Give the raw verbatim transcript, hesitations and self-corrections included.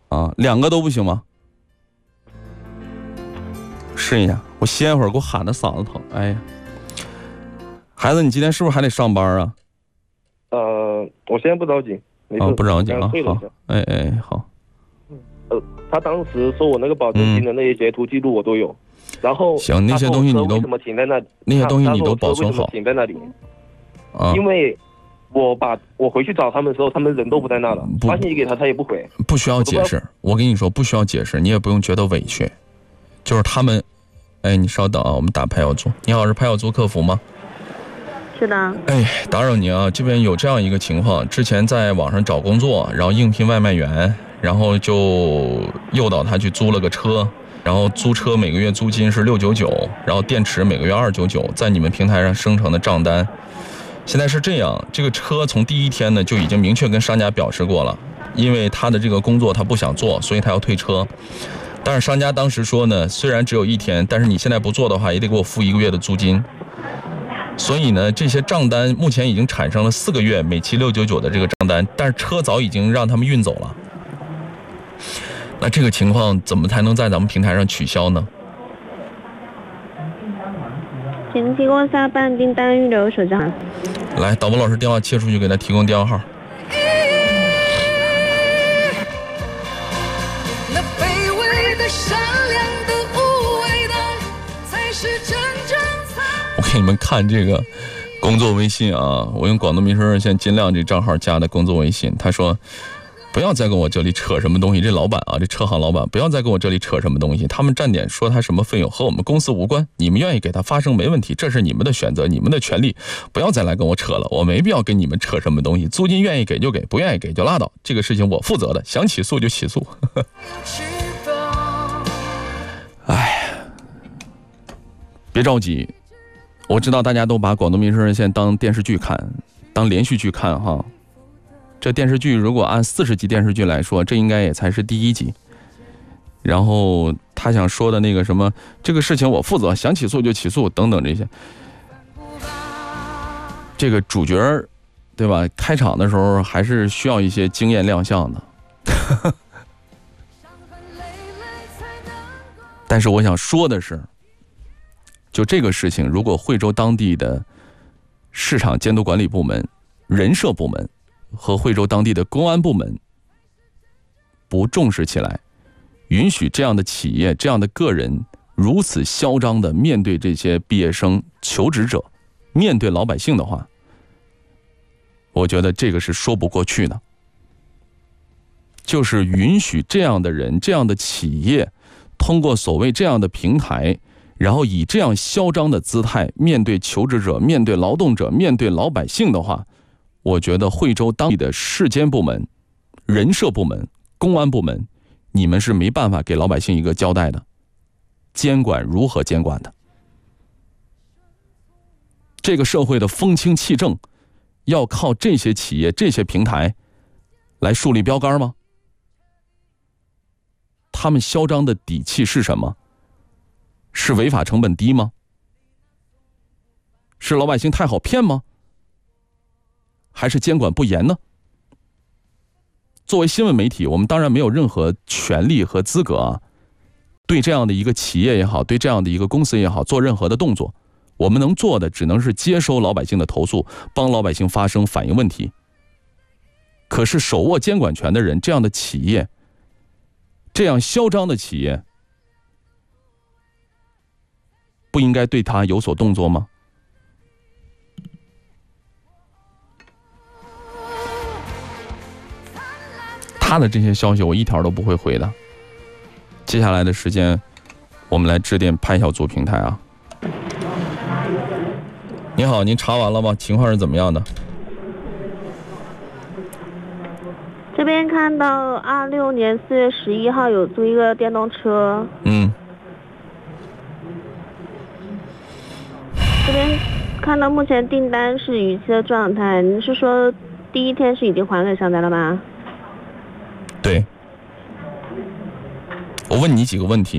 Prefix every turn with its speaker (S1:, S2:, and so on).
S1: 啊，两个都不行吗？试一下，我歇一会儿，给我喊的嗓子疼。哎呀，孩子，你今天是不是还得上班啊？
S2: 呃，我现在不着急，没事。
S1: 啊，不着急啊，好。哎哎，好。
S2: 呃，他当时说我那个保证金的那些截图记录我都有，嗯、然后
S1: 行，那些东西你都
S2: 为什么停在那？
S1: 那些东西你都保存好。
S2: 停在那里？
S1: 啊，
S2: 因为我把我回去找他们的时候，他们人都不在那了，发信息给他，他也不回。
S1: 不需要解释，我跟你说，不需要解释，你也不用觉得委屈。就是他们，哎，你稍等啊，我们打派小组。你好，是派小组客服吗？
S3: 是的。
S1: 哎，打扰您啊，这边有这样一个情况，之前在网上找工作，然后应聘外卖员，然后就诱导他去租了个车，然后租车每个月租金是六九九，然后电池每个月二九九，在你们平台上生成的账单。现在是这样，这个车从第一天呢就已经明确跟商家表示过了，因为他的这个工作他不想做，所以他要退车。但是商家当时说呢，虽然只有一天，但是你现在不做的话，也得给我付一个月的租金。所以呢，这些账单目前已经产生了四个月，每期六九九的这个账单，但是车早已经让他们运走了。那这个情况怎么才能在咱们平台上取消呢？
S3: 请提供下办订单预留手机号。
S1: 来，导播老师电话切出去，给他提供电话号。我给你们看这个工作微信啊，我用广东民生热线金亮这账号加的工作微信。他说不要再跟我这里扯什么东西，这老板啊，这车行老板不要再跟我这里扯什么东西，他们站点说他什么费用和我们公司无关，你们愿意给他发生没问题，这是你们的选择，你们的权利，不要再来跟我扯了，我没必要跟你们扯什么东西，租金愿意给就给，不愿意给就拉倒，这个事情我负责的，想起诉就起诉。哎，别着急，我知道大家都把广东民生热线当电视剧看，当连续剧看哈。这电视剧如果按四十集电视剧来说，这应该也才是第一集。然后他想说的那个什么，这个事情我负责，想起诉就起诉等等这些，这个主角对吧？开场的时候还是需要一些经验亮相的。但是我想说的是，就这个事情，如果惠州当地的市场监督管理部门、人社部门和惠州当地的公安部门不重视起来，允许这样的企业、这样的个人如此嚣张地面对这些毕业生、求职者，面对老百姓的话，我觉得这个是说不过去的。就是允许这样的人、这样的企业通过所谓这样的平台，然后以这样嚣张的姿态面对求职者、面对劳动者、面对老百姓的话，我觉得惠州当地的市监部门、人社部门、公安部门，你们是没办法给老百姓一个交代的。监管如何监管的？这个社会的风清气正，要靠这些企业、这些平台来树立标杆吗？他们嚣张的底气是什么？是违法成本低吗？是老百姓太好骗吗？还是监管不严呢？作为新闻媒体，我们当然没有任何权利和资格啊，对这样的一个企业也好，对这样的一个公司也好，做任何的动作。我们能做的只能是接收老百姓的投诉，帮老百姓发声，反映问题。可是手握监管权的人，这样的企业，这样嚣张的企业，不应该对他有所动作吗？他的这些消息我一条都不会回的。接下来的时间，我们来致电派小组平台啊。您好，您查完了吗？情况是怎么样的？
S3: 这边看到二六年四月十一号有租一个电动车。
S1: 嗯。
S3: 这边看到目前订单是逾期的状态，你是说第一天是已经还给商家了吗？
S1: 对。我问你几个问题。